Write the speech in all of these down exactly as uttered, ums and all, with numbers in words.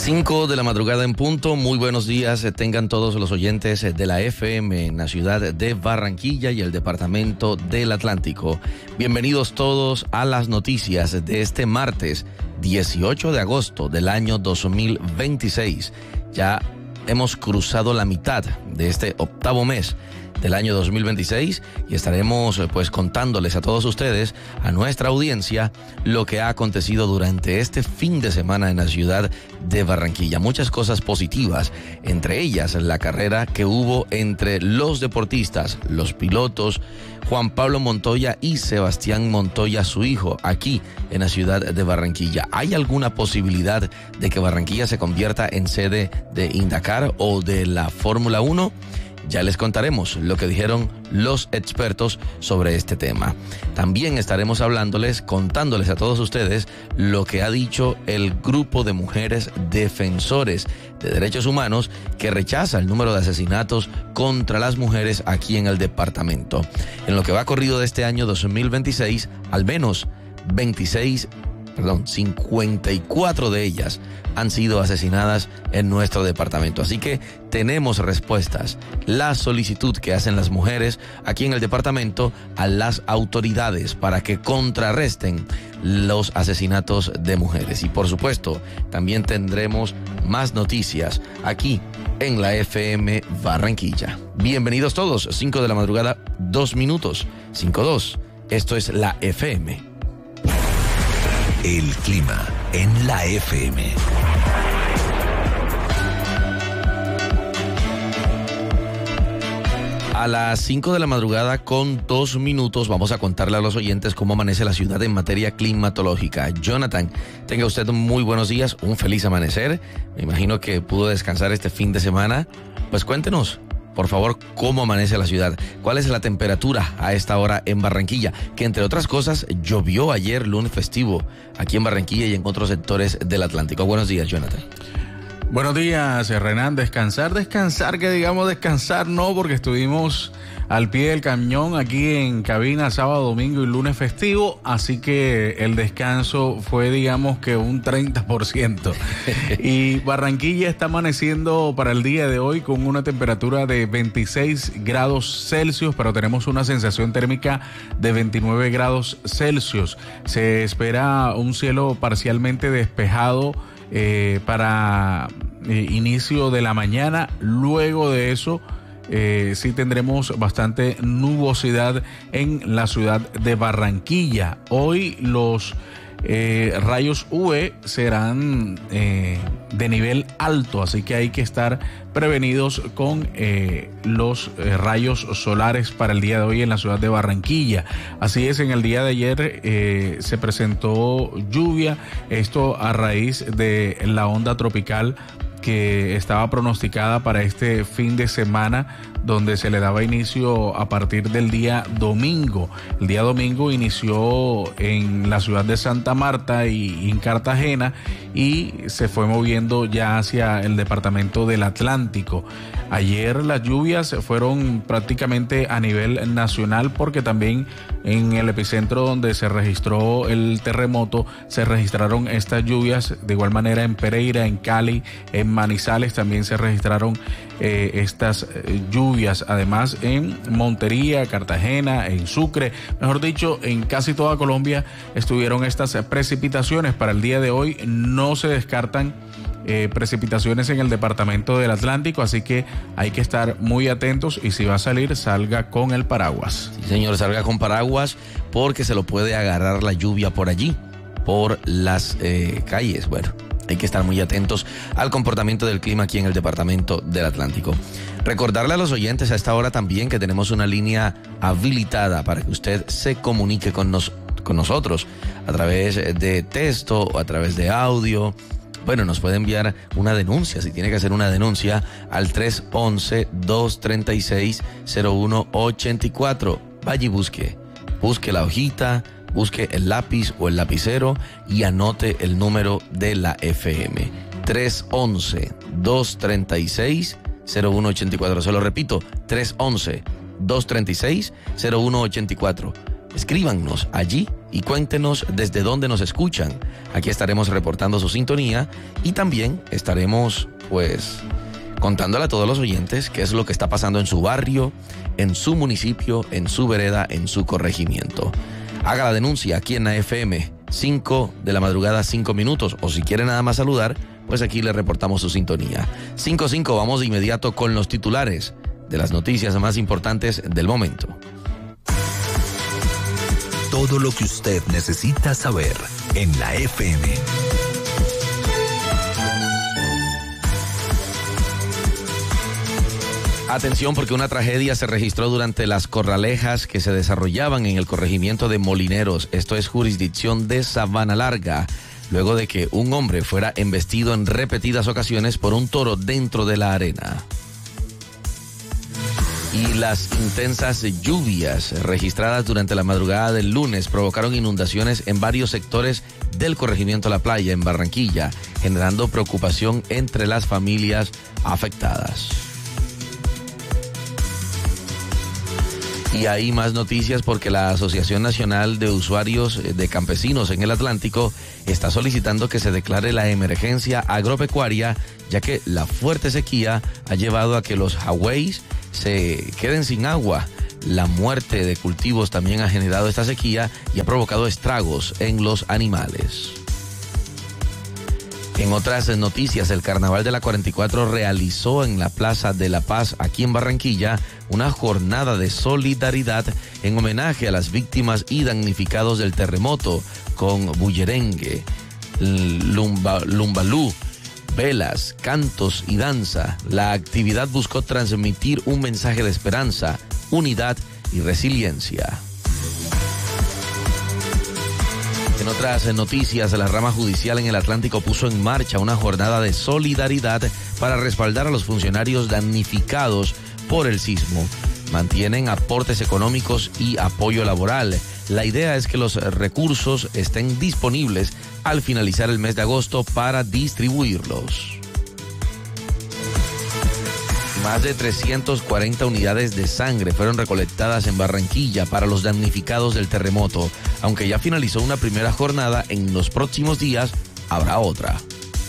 cinco de la madrugada en punto. Muy buenos días tengan todos los oyentes de la F M en la ciudad de Barranquilla y el departamento del Atlántico. Bienvenidos todos a las noticias de este martes dieciocho de agosto del año dos mil veintiséis. Ya hemos cruzado la mitad de este octavo mes del año dos mil veintiséis y estaremos pues contándoles a todos ustedes, a nuestra audiencia, lo que ha acontecido durante este fin de semana en la ciudad de Barranquilla. Muchas cosas positivas, entre ellas la carrera que hubo entre los deportistas, los pilotos, Juan Pablo Montoya y Sebastián Montoya, su hijo, aquí en la ciudad de Barranquilla. ¿Hay alguna posibilidad de que Barranquilla se convierta en sede de IndyCar o de la Fórmula uno? Ya les contaremos lo que dijeron los expertos sobre este tema. También estaremos hablándoles, contándoles a todos ustedes lo que ha dicho el grupo de mujeres defensores de derechos humanos que rechaza el número de asesinatos contra las mujeres aquí en el departamento. En lo que va corrido de este año dos mil veintiséis, al menos veintiséis, perdón, cincuenta y cuatro de ellas han sido asesinadas en nuestro departamento. Así que tenemos respuestas. La solicitud que hacen las mujeres aquí en el departamento a las autoridades para que contrarresten los asesinatos de mujeres. Y por supuesto, también tendremos más noticias aquí en la F M Barranquilla. Bienvenidos todos, cinco de la madrugada, dos minutos, cinco dos. Esto es la F M. El clima en la F M. A las cinco de la madrugada con dos minutos vamos a contarle a los oyentes cómo amanece la ciudad en materia climatológica. Jonathan, tenga usted muy buenos días, un feliz amanecer. Me imagino que pudo descansar este fin de semana. Pues cuéntenos, por favor, cómo amanece la ciudad. ¿Cuál es la temperatura a esta hora en Barranquilla? Que entre otras cosas, llovió ayer lunes festivo aquí en Barranquilla y en otros sectores del Atlántico. Buenos días, Jonathan. Buenos días, Renan. Descansar, descansar, que digamos descansar no, porque estuvimos al pie del cañón aquí en cabina sábado, domingo y lunes festivo, así que el descanso fue digamos que un treinta por ciento. Y Barranquilla está amaneciendo para el día de hoy con una temperatura de veintiséis grados Celsius, pero tenemos una sensación térmica de veintinueve grados Celsius. Se espera un cielo parcialmente despejado Eh, para eh, inicio de la mañana. Luego de eso eh, sí tendremos bastante nubosidad en la ciudad de Barranquilla. Hoy los eh, rayos U V serán eh, de nivel alto, así que hay que estar prevenidos con eh, los eh, rayos solares para el día de hoy en la ciudad de Barranquilla. Así es, en el día de ayer eh, se presentó lluvia, esto a raíz de la onda tropical que estaba pronosticada para este fin de semana, donde se le daba inicio a partir del día domingo. El día domingo inició en la ciudad de Santa Marta y en Cartagena y se fue moviendo ya hacia el departamento del Atlántico. Ayer las lluvias fueron prácticamente a nivel nacional, porque también en el epicentro donde se registró el terremoto se registraron estas lluvias. De igual manera en Pereira, en Cali, en Manizales también se registraron eh, estas eh, lluvias. Además en Montería, Cartagena, en Sucre, mejor dicho, en casi toda Colombia estuvieron estas precipitaciones. Para el día de hoy no se descartan Eh, precipitaciones en el departamento del Atlántico, así que hay que estar muy atentos y si va a salir, salga con el paraguas. Sí, señor, salga con paraguas porque se lo puede agarrar la lluvia por allí, por las eh, calles. Bueno, hay que estar muy atentos al comportamiento del clima aquí en el departamento del Atlántico. Recordarle a los oyentes a esta hora también que tenemos una línea habilitada para que usted se comunique con, nos, con nosotros a través de texto o a través de audio. Bueno, nos puede enviar una denuncia, si tiene que hacer una denuncia, al tres once, dos treinta y seis, cero uno ochenta y cuatro. Vaya y busque, busque la hojita, busque el lápiz o el lapicero y anote el número de la F M. tres once, dos treinta y seis, cero uno ochenta y cuatro. Se lo repito, tres once, dos treinta y seis, cero uno ochenta y cuatro. Escríbanos allí y cuéntenos desde dónde nos escuchan. Aquí estaremos reportando su sintonía y también estaremos, pues, contándole a todos los oyentes qué es lo que está pasando en su barrio, en su municipio, en su vereda, en su corregimiento. Haga la denuncia aquí en la F M, cinco de la madrugada, cinco minutos, o si quiere nada más saludar, pues aquí le reportamos su sintonía. cinco cinco, vamos de inmediato con los titulares de las noticias más importantes del momento. Todo lo que usted necesita saber en la F M. Atención, porque una tragedia se registró durante las corralejas que se desarrollaban en el corregimiento de Molineros. Esto es jurisdicción de Sabana Larga, luego de que un hombre fuera embestido en repetidas ocasiones por un toro dentro de la arena. Y las intensas lluvias registradas durante la madrugada del lunes provocaron inundaciones en varios sectores del corregimiento La Playa, en Barranquilla, generando preocupación entre las familias afectadas. Y hay más noticias porque la Asociación Nacional de Usuarios de Campesinos en el Atlántico está solicitando que se declare la emergencia agropecuaria, ya que la fuerte sequía ha llevado a que los hawáis se queden sin agua. La muerte de cultivos también ha generado esta sequía y ha provocado estragos en los animales. En otras noticias, el Carnaval de la cuarenta y cuatro realizó en la Plaza de la Paz, aquí en Barranquilla, una jornada de solidaridad en homenaje a las víctimas y damnificados del terremoto, con bullerengue, lumba, lumbalú, velas, cantos y danza. La actividad buscó transmitir un mensaje de esperanza, unidad y resiliencia. En otras noticias, la rama judicial en el Atlántico puso en marcha una jornada de solidaridad para respaldar a los funcionarios damnificados por el sismo. Mantienen aportes económicos y apoyo laboral. La idea es que los recursos estén disponibles al finalizar el mes de agosto para distribuirlos. Más de trescientas cuarenta unidades de sangre fueron recolectadas en Barranquilla para los damnificados del terremoto. Aunque ya finalizó una primera jornada, en los próximos días habrá otra.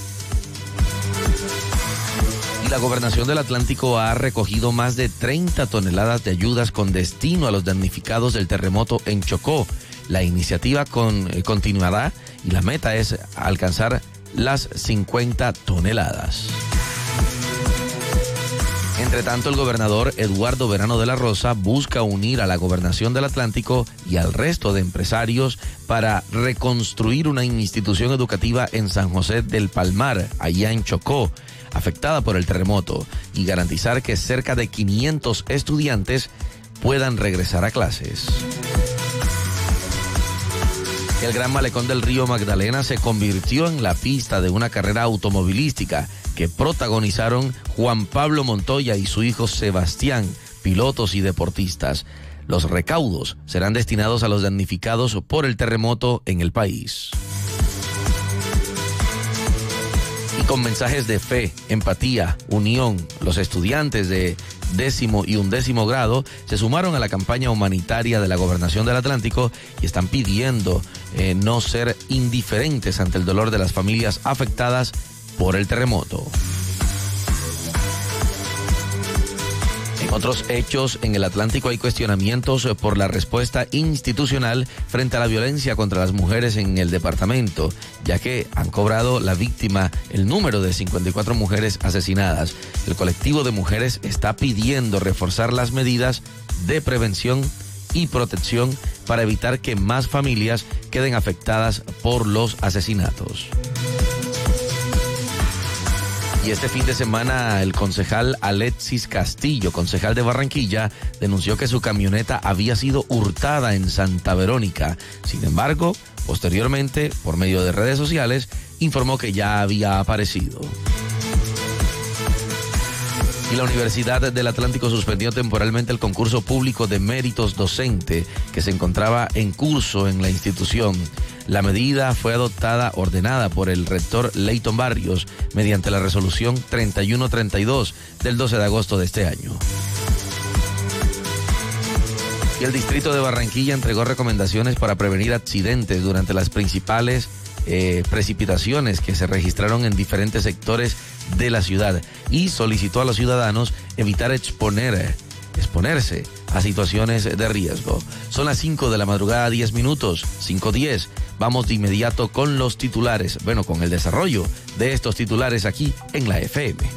Y la Gobernación del Atlántico ha recogido más de treinta toneladas de ayudas con destino a los damnificados del terremoto en Chocó. La iniciativa con, eh, continuará y la meta es alcanzar las cincuenta toneladas. Entre tanto, el gobernador Eduardo Verano de la Rosa busca unir a la Gobernación del Atlántico y al resto de empresarios para reconstruir una institución educativa en San José del Palmar, allá en Chocó, afectada por el terremoto, y garantizar que cerca de quinientos estudiantes puedan regresar a clases. El Gran Malecón del Río Magdalena se convirtió en la pista de una carrera automovilística que protagonizaron Juan Pablo Montoya y su hijo Sebastián, pilotos y deportistas. Los recaudos serán destinados a los damnificados por el terremoto en el país. Y con mensajes de fe, empatía, unión, los estudiantes de décimo y undécimo grado se sumaron a la campaña humanitaria de la Gobernación del Atlántico y están pidiendo eh, no ser indiferentes ante el dolor de las familias afectadas por el terremoto. En otros hechos, en el Atlántico hay cuestionamientos por la respuesta institucional frente a la violencia contra las mujeres en el departamento, ya que han cobrado la víctima el número de cincuenta y cuatro mujeres asesinadas. El colectivo de mujeres está pidiendo reforzar las medidas de prevención y protección para evitar que más familias queden afectadas por los asesinatos. Y este fin de semana el concejal Alexis Castillo, concejal de Barranquilla, denunció que su camioneta había sido hurtada en Santa Verónica. Sin embargo, posteriormente, por medio de redes sociales, informó que ya había aparecido. Y la Universidad del Atlántico suspendió temporalmente el concurso público de méritos docente que se encontraba en curso en la institución. La medida fue adoptada, ordenada por el rector Leighton Barrios mediante la resolución treinta y uno treinta y dos del doce de agosto de este año. Y el distrito de Barranquilla entregó recomendaciones para prevenir accidentes durante las principales eh, precipitaciones que se registraron en diferentes sectores de la ciudad y solicitó a los ciudadanos evitar exponer, exponerse a situaciones de riesgo. Son las cinco de la madrugada, diez minutos, cinco diez. Vamos de inmediato con los titulares, bueno, con el desarrollo de estos titulares aquí en la F M.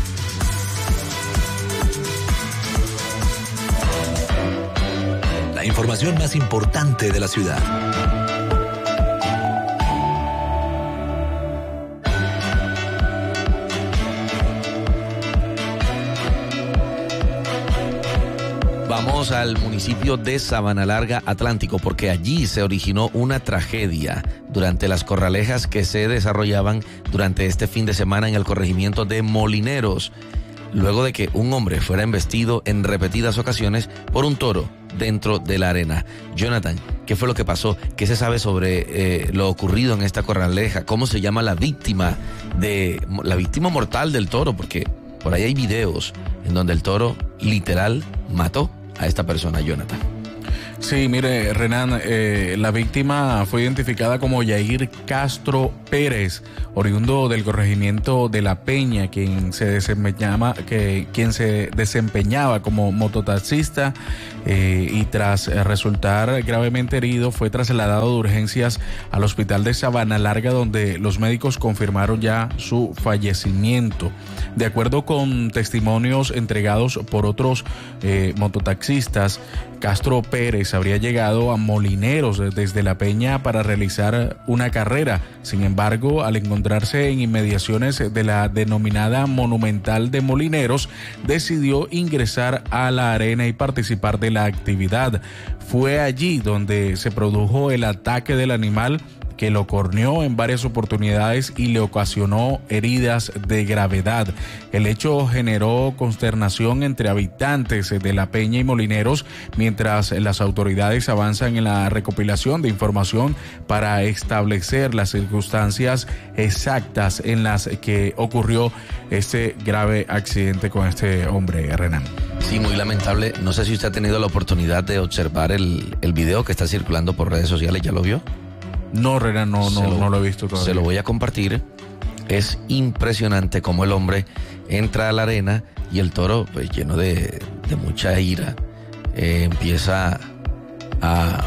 La información más importante de la ciudad. Vamos al municipio de Sabana Larga, Atlántico, porque allí se originó una tragedia durante las corralejas que se desarrollaban durante este fin de semana en el corregimiento de Molineros, luego de que un hombre fuera embestido en repetidas ocasiones por un toro dentro de la arena. Jonathan, ¿qué fue lo que pasó? ¿Qué se sabe sobre eh, lo ocurrido en esta corraleja? ¿Cómo se llama la víctima de la víctima mortal del toro? Porque por ahí hay videos en donde el toro literal mató a esta persona, Jonathan. Sí, mire, Renan, eh, la víctima fue identificada como Yair Castro Pérez, oriundo del corregimiento de La Peña, quien se desempeñaba, que, quien se desempeñaba como mototaxista eh, y tras resultar gravemente herido fue trasladado de urgencias al hospital de Sabana Larga, donde los médicos confirmaron ya su fallecimiento. De acuerdo con testimonios entregados por otros eh, mototaxistas, Castro Pérez habría llegado a Molineros desde La Peña para realizar una carrera. Sin embargo, al encontrarse en inmediaciones de la denominada Monumental de Molineros, decidió ingresar a la arena y participar de la actividad. Fue allí donde se produjo el ataque del animal, que lo corneó en varias oportunidades y le ocasionó heridas de gravedad. El hecho generó consternación entre habitantes de La Peña y Molineros, mientras las autoridades avanzan en la recopilación de información para establecer las circunstancias exactas en las que ocurrió este grave accidente con este hombre, Renan. Sí, muy lamentable. No sé si usted ha tenido la oportunidad de observar el, el video que está circulando por redes sociales. ¿Ya lo vio? No, Renan, no, no, lo, no lo he visto todavía. Se lo voy a compartir. Es impresionante cómo el hombre entra a la arena y el toro, pues lleno de, de mucha ira, eh, empieza a,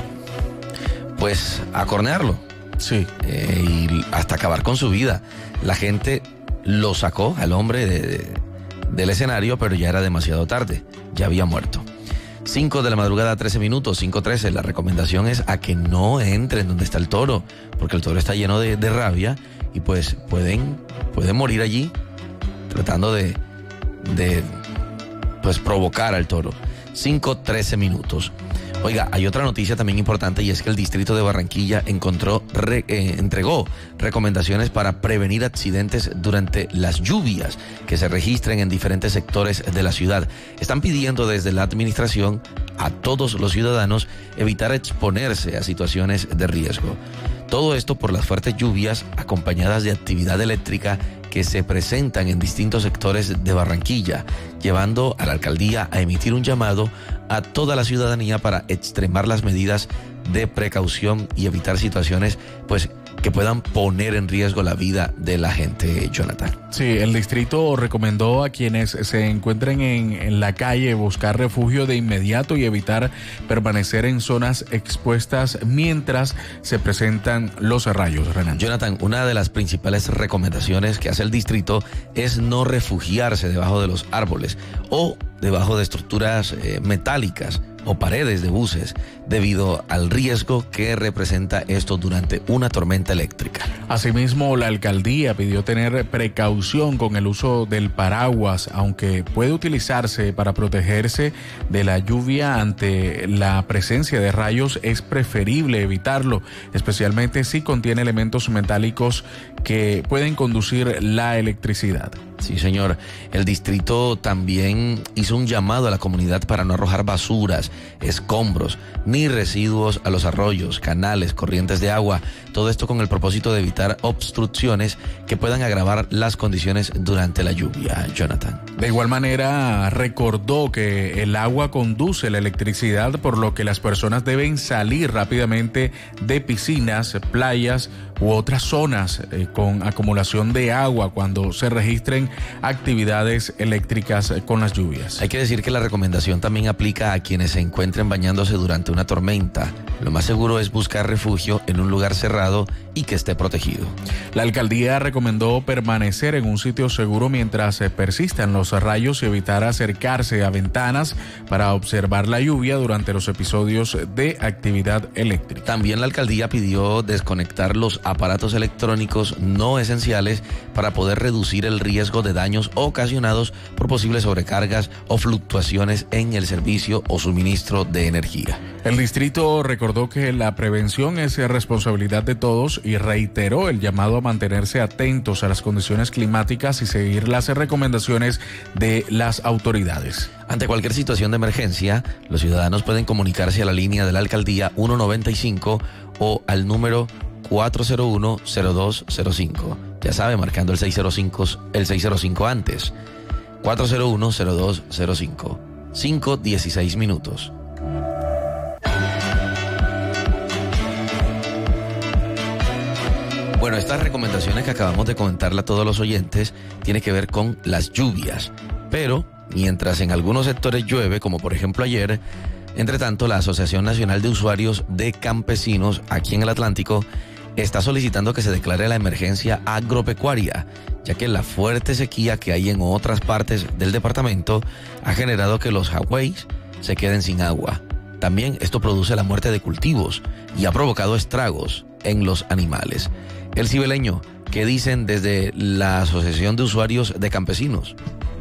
pues, a cornearlo. Sí. Eh, y hasta acabar con su vida. La gente lo sacó al hombre de, de, del escenario, pero ya era demasiado tarde. Ya había muerto. cinco de la madrugada, trece minutos, cinco trece. La recomendación es a que no entren donde está el toro, porque el toro está lleno de, de rabia y pues pueden, pueden morir allí tratando de, de pues provocar al toro. cinco trece minutos. Oiga, hay otra noticia también importante y es que el distrito de Barranquilla encontró, re, eh, entregó recomendaciones para prevenir accidentes durante las lluvias que se registren en diferentes sectores de la ciudad. Están pidiendo desde la administración a todos los ciudadanos evitar exponerse a situaciones de riesgo. Todo esto por las fuertes lluvias acompañadas de actividad eléctrica que se presentan en distintos sectores de Barranquilla, llevando a la alcaldía a emitir un llamado a toda la ciudadanía para extremar las medidas de precaución y evitar situaciones pues que puedan poner en riesgo la vida de la gente, Jonathan. Sí, el distrito recomendó a quienes se encuentren en, en la calle buscar refugio de inmediato y evitar permanecer en zonas expuestas mientras se presentan los rayos, Renan. Jonathan, una de las principales recomendaciones que hace el distrito es no refugiarse debajo de los árboles o debajo de estructuras eh, metálicas o paredes de buses debido al riesgo que representa esto durante una tormenta eléctrica. Asimismo, la alcaldía pidió tener precaución con el uso del paraguas, aunque puede utilizarse para protegerse de la lluvia ante la presencia de rayos, es preferible evitarlo, especialmente si contiene elementos metálicos que pueden conducir la electricidad. Sí, señor. El distrito también hizo un llamado a la comunidad para no arrojar basuras, escombros, ni residuos a los arroyos, canales, corrientes de agua. Todo esto con el propósito de evitar obstrucciones que puedan agravar las condiciones durante la lluvia. Jonathan. De igual manera, recordó que el agua conduce la electricidad, por lo que las personas deben salir rápidamente de piscinas, playas u otras zonas eh, con acumulación de agua cuando se registren actividades eléctricas eh, con las lluvias. Hay que decir que la recomendación también aplica a quienes se encuentren bañándose durante una tormenta. Lo más seguro es buscar refugio en un lugar cerrado y que esté protegido. La alcaldía recomendó permanecer en un sitio seguro mientras eh, persistan los rayos y evitar acercarse a ventanas para observar la lluvia durante los episodios de actividad eléctrica. También la alcaldía pidió desconectar los aparatos electrónicos no esenciales para poder reducir el riesgo de daños ocasionados por posibles sobrecargas o fluctuaciones en el servicio o suministro de energía. El distrito recordó que la prevención es responsabilidad de todos y reiteró el llamado a mantenerse atentos a las condiciones climáticas y seguir las recomendaciones de las autoridades. Ante cualquier situación de emergencia, los ciudadanos pueden comunicarse a la línea de la alcaldía ciento noventa y cinco o al número cuatro cero uno, cero dos cero cinco. Ya sabe, marcando el seiscientos cinco, el seiscientos cinco antes. cuatro cero uno, cero dos cero cinco. cinco dieciséis minutos. Bueno, estas recomendaciones que acabamos de comentarle a todos los oyentes tienen que ver con las lluvias. Pero mientras en algunos sectores llueve, como por ejemplo ayer, entre tanto la Asociación Nacional de Usuarios de Campesinos aquí en el Atlántico está solicitando que se declare la emergencia agropecuaria, ya que la fuerte sequía que hay en otras partes del departamento ha generado que los hawáis se queden sin agua. También esto produce la muerte de cultivos y ha provocado estragos en los animales. El Cibeleño, ¿qué dicen desde la Asociación de Usuarios de Campesinos?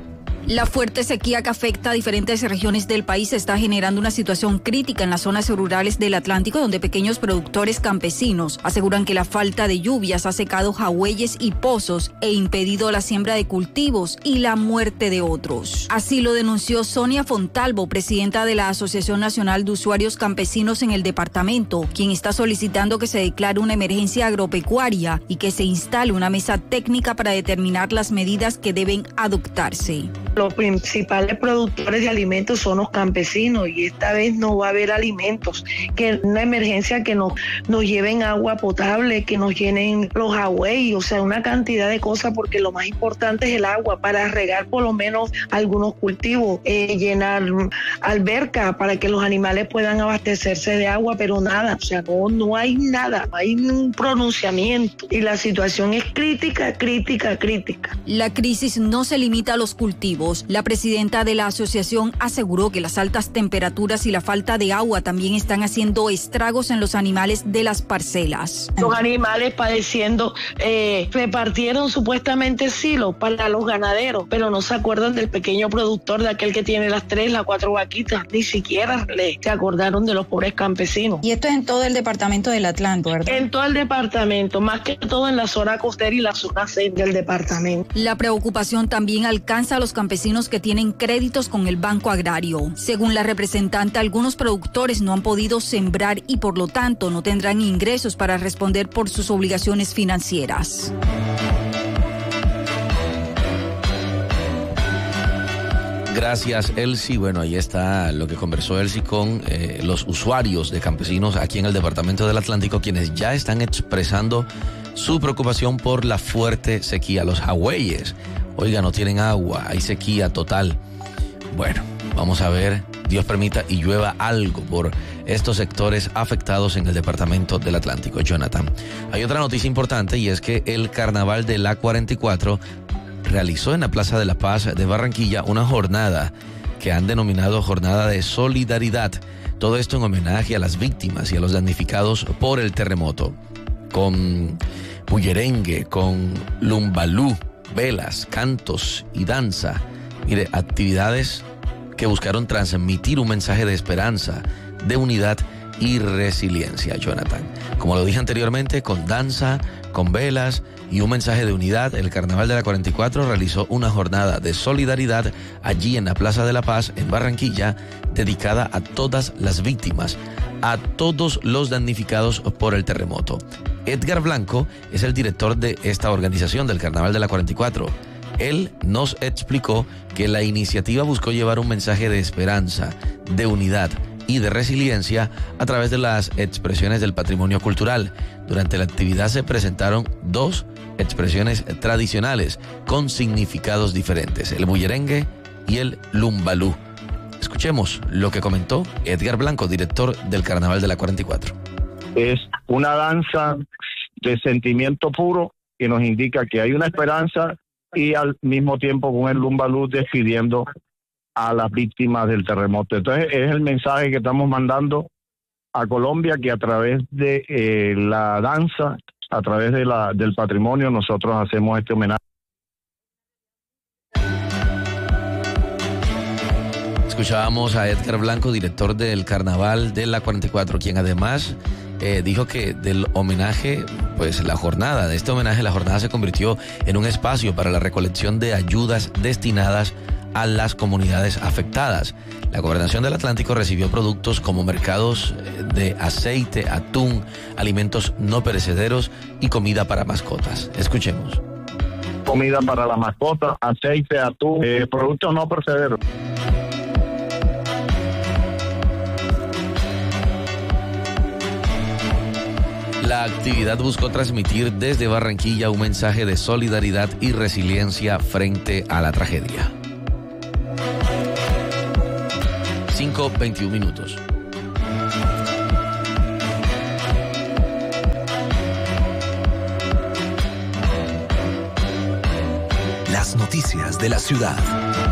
La fuerte sequía que afecta a diferentes regiones del país está generando una situación crítica en las zonas rurales del Atlántico, donde pequeños productores campesinos aseguran que la falta de lluvias ha secado jagüeyes y pozos e impedido la siembra de cultivos y la muerte de otros. Así lo denunció Sonia Fontalvo, presidenta de la Asociación Nacional de Usuarios Campesinos en el departamento, quien está solicitando que se declare una emergencia agropecuaria y que se instale una mesa técnica para determinar las medidas que deben adoptarse. Los principales productores de alimentos son los campesinos y esta vez no va a haber alimentos, que una emergencia que nos, nos lleven agua potable, que nos llenen los agüey, o sea, una cantidad de cosas, porque lo más importante es el agua para regar por lo menos algunos cultivos, eh, llenar albercas para que los animales puedan abastecerse de agua, pero nada, o sea, no, no hay nada, no hay un pronunciamiento y la situación es crítica, crítica, crítica. La crisis no se limita a los cultivos. La presidenta de la asociación aseguró que las altas temperaturas y la falta de agua también están haciendo estragos en los animales de las parcelas. Los animales padeciendo, eh, repartieron supuestamente silos para los ganaderos, pero no se acuerdan del pequeño productor, de aquel que tiene las tres, las cuatro vaquitas, ni siquiera le, se acordaron de los pobres campesinos. Y esto es en todo el departamento del Atlántico, ¿verdad? En todo el departamento, más que todo en la zona costera y la zona centro del departamento. La preocupación también alcanza a los campesinos que tienen créditos con el Banco Agrario. Según la representante, algunos productores no han podido sembrar y por lo tanto no tendrán ingresos para responder por sus obligaciones financieras. Gracias, Elsie. Bueno, ahí está lo que conversó Elsie con eh, los usuarios de campesinos aquí en el departamento del Atlántico, quienes ya están expresando su preocupación por la fuerte sequía. Los hawáiyes, oiga, no tienen agua, hay sequía total. Bueno, vamos a ver, Dios permita y llueva algo por estos sectores afectados en el departamento del Atlántico. Jonathan, hay otra noticia importante y es que el carnaval de la cuarenta y cuatro realizó en la Plaza de la Paz de Barranquilla una jornada que han denominado Jornada de Solidaridad. Todo esto en homenaje a las víctimas y a los damnificados por el terremoto. Con bullerengue, con lumbalú, velas, cantos y danza. Mire, actividades que buscaron transmitir un mensaje de esperanza, de unidad y resiliencia, Jonathan. Como lo dije anteriormente, con danza, con velas y un mensaje de unidad, el Carnaval de la cuarenta y cuatro realizó una jornada de solidaridad allí en la Plaza de la Paz, en Barranquilla, dedicada a todas las víctimas, a todos los damnificados por el terremoto. Edgar Blanco es el director de esta organización del Carnaval de la cuarenta y cuatro. Él nos explicó que la iniciativa buscó llevar un mensaje de esperanza, de unidad y de resiliencia a través de las expresiones del patrimonio cultural. Durante la actividad se presentaron dos expresiones tradicionales con significados diferentes, el bullerengue y el lumbalú. Escuchemos lo que comentó Edgar Blanco, director del Carnaval de la cuarenta y cuatro. Es una danza de sentimiento puro que nos indica que hay una esperanza, y al mismo tiempo con el lumbalú despidiendo a las víctimas del terremoto. Entonces es el mensaje que estamos mandando a Colombia, que a través de eh, la danza, a través de la, del patrimonio, nosotros hacemos este homenaje. Escuchábamos a Edgar Blanco, director del Carnaval de la cuarenta y cuatro, quien además eh, dijo que del homenaje, pues la jornada, de este homenaje, la jornada se convirtió en un espacio para la recolección de ayudas destinadas a las comunidades afectadas. La Gobernación del Atlántico recibió productos como mercados de aceite, atún, alimentos no perecederos y comida para mascotas. Escuchemos. Comida para la mascota, aceite, atún, eh, productos no perecederos. La actividad buscó transmitir desde Barranquilla un mensaje de solidaridad y resiliencia frente a la tragedia. cinco veintiún minutos. Las noticias de la ciudad.